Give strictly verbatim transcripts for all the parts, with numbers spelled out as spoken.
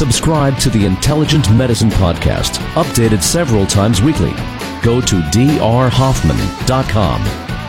Subscribe to the Intelligent Medicine Podcast, updated several times weekly. Go to d r hoffman dot com.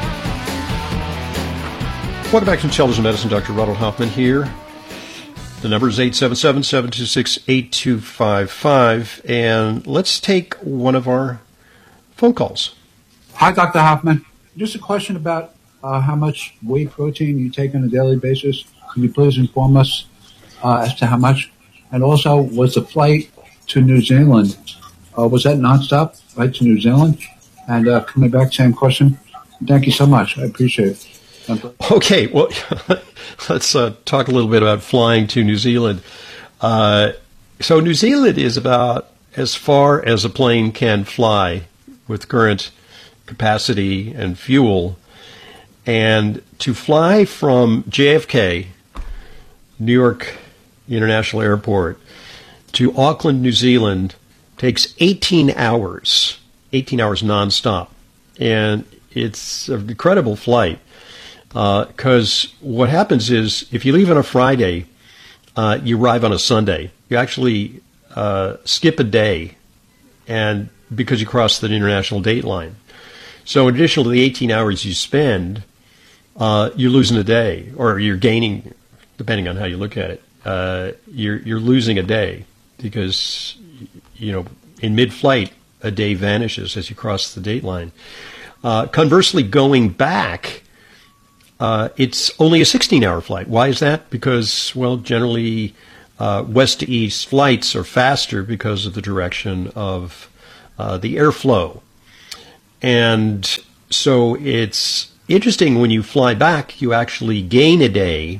Welcome back to Intelligent Medicine. Doctor Ronald Hoffman here. The number is eight seven seven, seven two six, eight two five five. And let's take one of our phone calls. Hi, Doctor Hoffman. Just a question about uh, how much whey protein you take on a daily basis. Could you please inform us uh, as to how much? And also, was the flight to New Zealand, uh, was that nonstop, right to New Zealand? And uh, coming back, same question. Thank you so much. I appreciate it. Okay, well, let's uh, talk a little bit about flying to New Zealand. Uh, so New Zealand is about as far as a plane can fly with current capacity and fuel. And to fly from J F K, New York International Airport, to Auckland, New Zealand takes eighteen hours, eighteen hours nonstop. And it's an incredible flight. Because uh, what happens is, if you leave on a Friday, uh, you arrive on a Sunday. You actually uh, skip a day, and because you cross the international date line. So in addition to the eighteen hours you spend, uh, you're losing a day, or you're gaining, depending on how you look at it. Uh, you're you're losing a day because, you know, in mid-flight, a day vanishes as you cross the date line. Uh, conversely, going back, Uh, it's only a sixteen-hour flight. Why is that? Because, well, generally uh, west to east flights are faster because of the direction of uh, the airflow. And so it's interesting when you fly back, you actually gain a day.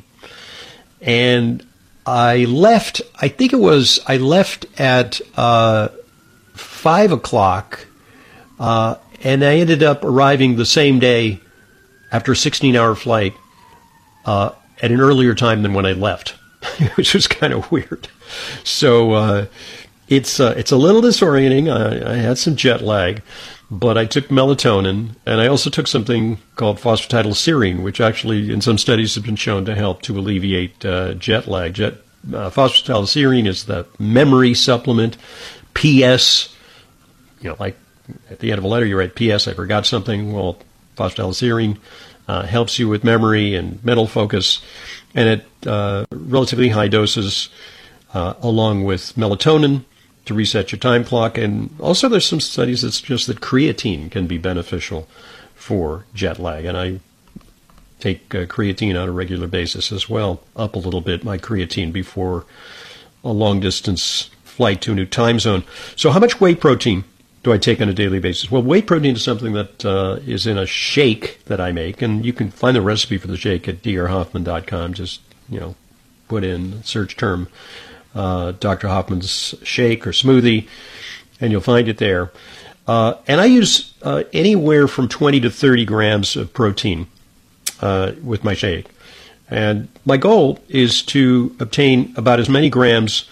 And I left, I think it was, I left at uh, five o'clock, uh, and I ended up arriving the same day after a sixteen-hour flight, uh, at an earlier time than when I left, which was kind of weird. So uh, it's uh, it's a little disorienting. I, I had some jet lag, but I took melatonin, and I also took something called phosphatidylserine, which actually in some studies have been shown to help to alleviate uh, jet lag. Jet, uh, phosphatidylserine is the memory supplement. P S, you know, like at the end of a letter you write, P S, I forgot something. Well, phosphatidylserine uh, helps you with memory and mental focus, and at uh, relatively high doses, uh, along with melatonin to reset your time clock. And also there's some studies that suggest that creatine can be beneficial for jet lag, and I take uh, creatine on a regular basis as well, up a little bit, my creatine, before a long-distance flight to a new time zone. So how much whey protein do I take on a daily basis? Well, whey protein is something that uh, is in a shake that I make, and you can find the recipe for the shake at d r hoffman dot com. Just, you know, put in search term uh, Doctor Hoffman's shake or smoothie, and you'll find it there. Uh, and I use uh, anywhere from twenty to thirty grams of protein uh, with my shake. And my goal is to obtain about as many grams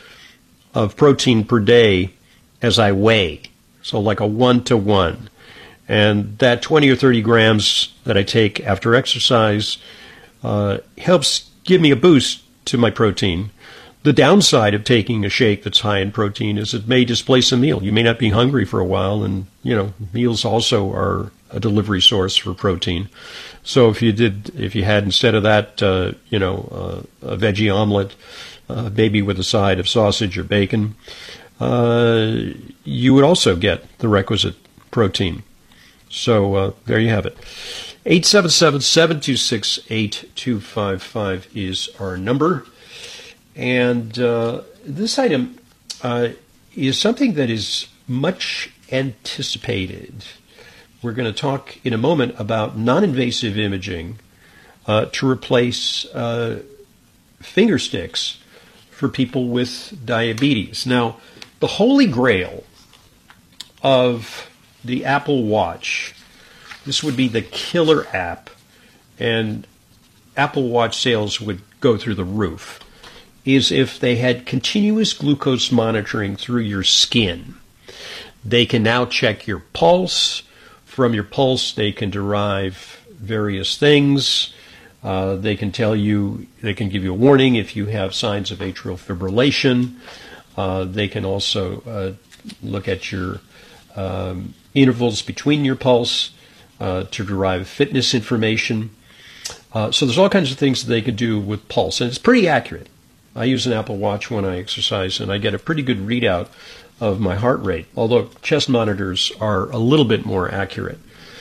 of protein per day as I weigh. So like a one to one. And that twenty or thirty grams that I take after exercise uh, helps give me a boost to my protein. The downside of taking a shake that's high in protein is it may displace a meal. You may not be hungry for a while, and, you know, meals also are a delivery source for protein. So if you did, if you had instead of that, uh, you know, uh, a veggie omelet, uh, maybe with a side of sausage or bacon, uh, you would also get the requisite protein. So uh, there you have it. eight seven seven, seven two six, eight two five five is our number. And uh, this item uh, is something that is much anticipated. We're going to talk in a moment about non-invasive imaging uh, to replace uh, finger sticks for people with diabetes. Now, the holy grail of the Apple Watch, this would be the killer app, and Apple Watch sales would go through the roof, is if they had continuous glucose monitoring through your skin. They can now check your pulse. From your pulse, they can derive various things. Uh, they can tell you, they can give you a warning if you have signs of atrial fibrillation. Uh, they can also uh, look at your um, intervals between your pulse uh, to derive fitness information. Uh, so there's all kinds of things that they can do with pulse, and it's pretty accurate. I use an Apple Watch when I exercise, and I get a pretty good readout of my heart rate, although chest monitors are a little bit more accurate.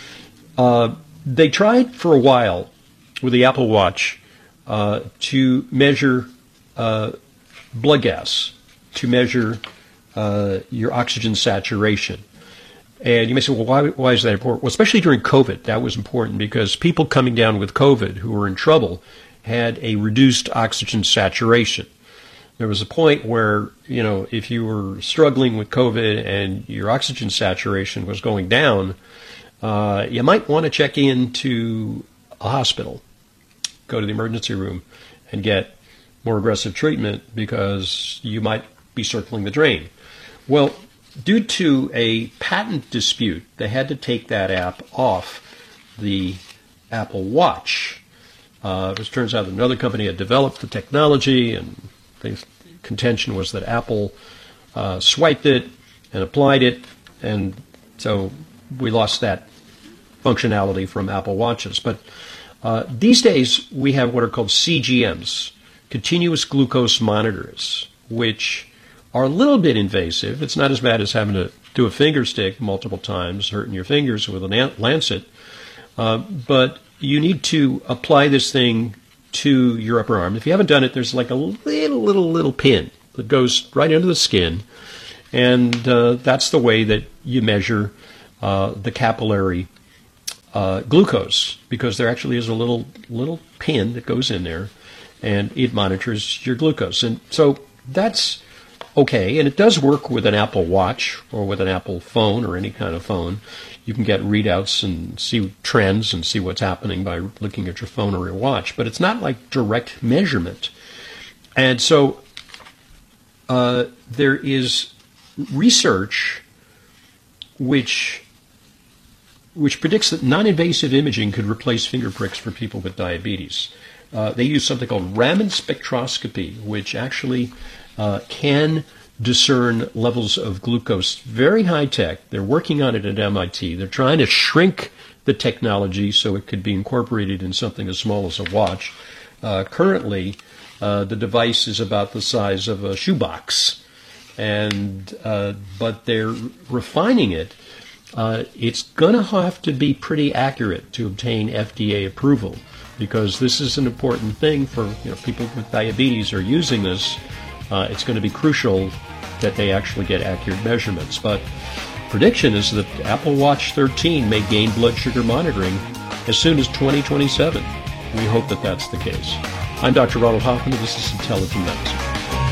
Uh, they tried for a while with the Apple Watch uh, to measure uh, blood gas, to measure uh, your oxygen saturation. And you may say, well, why, why is that important? Well, especially during COVID, that was important because people coming down with COVID who were in trouble had a reduced oxygen saturation. There was a point where, you know, if you were struggling with COVID and your oxygen saturation was going down, uh, you might want to check into a hospital, go to the emergency room, and get more aggressive treatment because you might be circling the drain. Well, due to a patent dispute, they had to take that app off the Apple Watch. Uh, it turns out that another company had developed the technology, and the contention was that Apple uh, swiped it and applied it, and so we lost that functionality from Apple Watches. But uh, these days, we have what are called C G Ms, continuous glucose monitors, which are a little bit invasive. It's not as bad as having to do a finger stick multiple times, hurting your fingers with a lancet. Uh, but you need to apply this thing to your upper arm. If you haven't done it, there's like a little, little, little pin that goes right under the skin. And uh, that's the way that you measure uh, the capillary uh, glucose, because there actually is a little, little pin that goes in there, and it monitors your glucose. And so that's okay, and it does work with an Apple Watch or with an Apple phone or any kind of phone. You can get readouts and see trends and see what's happening by looking at your phone or your watch, but it's not like direct measurement. And so uh, there is research which which predicts that non-invasive imaging could replace finger pricks for people with diabetes. Uh, they use something called Raman spectroscopy, which actually Uh, can discern levels of glucose. Very high tech. They're working on it at M I T. They're trying to shrink the technology so it could be incorporated in something as small as a watch. Uh, currently, uh, the device is about the size of a shoebox, and uh, but they're refining it. Uh, it's going to have to be pretty accurate to obtain F D A approval, because this is an important thing for, you know, people with diabetes are using this. Uh, it's going to be crucial that they actually get accurate measurements. But prediction is that Apple Watch thirteen may gain blood sugar monitoring as soon as twenty twenty-seven. We hope that that's the case. I'm Doctor Ronald Hoffman, and this is Intelligent Medicine.